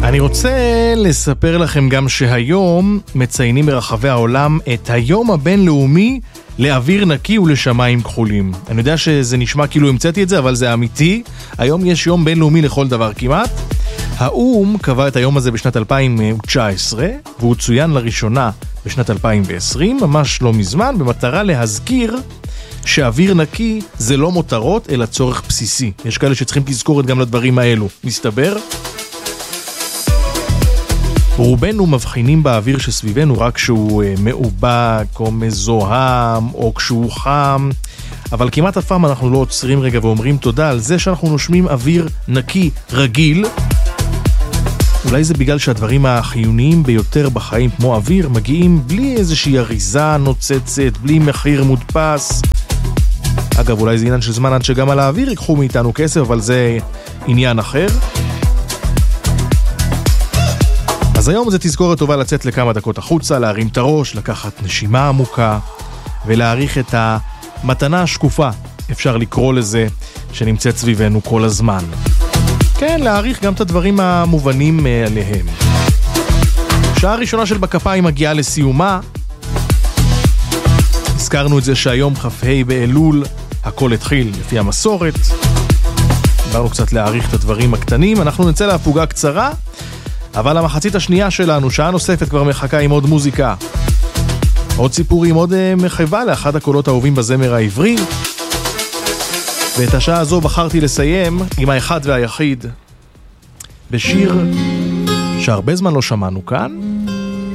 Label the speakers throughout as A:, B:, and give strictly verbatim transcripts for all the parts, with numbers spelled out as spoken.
A: אני רוצה לספר לכם גם שהיום מציינים ברחבי העולם את היום הבינלאומי לאוויר נקי ולשמיים כחולים. אני יודע שזה נשמע כאילו המצאתי את זה, אבל זה אמיתי. היום יש יום בינלאומי לכל דבר כמעט. האום קבע את היום הזה בשנת אלפיים תשע עשרה, והוא צוין לראשונה בשנת אלפיים ועשרים, ממש לא מזמן, במטרה להזכיר שאוויר נקי זה לא מותרות, אלא צורך בסיסי. יש כאלה שצריכים תזכורת גם לדברים האלו. מסתבר? רובנו מבחינים באוויר שסביבנו רק כשהוא מאובק או מזוהם או כשהוא חם, אבל כמעט אף פעם אנחנו לא עוצרים רגע ואומרים תודה על זה שאנחנו נושמים אוויר נקי רגיל. אולי זה בגלל שהדברים החיוניים ביותר בחיים כמו אוויר מגיעים בלי איזושהי אריזה נוצצת, בלי מחיר מודפס. אגב, אולי זה עניין של זמן עד שגם על האוויר ייקחו מאיתנו כסף, אבל זה עניין אחר. אז היום זה תזכורת טובה לצאת לכמה דקות החוצה, להרים את הראש, לקחת נשימה עמוקה ולהעריך את המתנה השקופה, אפשר לקרוא לזה, שנמצאת סביבנו כל הזמן. כן, להעריך גם את הדברים המובנים עליהם. שעה ראשונה של בכפיים מגיעה לסיומה. הזכרנו את זה שהיום כ"ה באלול, הכל התחיל לפי המסורת. דיברנו קצת להעריך את הדברים הקטנים. אנחנו נצא להפוגה קצרה, אבל המחצית השנייה שלנו, שעה נוספת, כבר מחכה עם עוד מוזיקה. עוד סיפורים, עוד מחווה לאחד הקולות האהובים בזמר העברי. ואת השעה הזו בחרתי לסיים עם האחד והיחיד, בשיר שהרבה זמן לא שמענו כאן,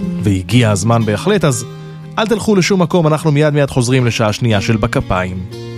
A: והגיע הזמן בהחלט, אז אל תלכו לשום מקום, אנחנו מיד מיד חוזרים לשעה שנייה של בכפיים.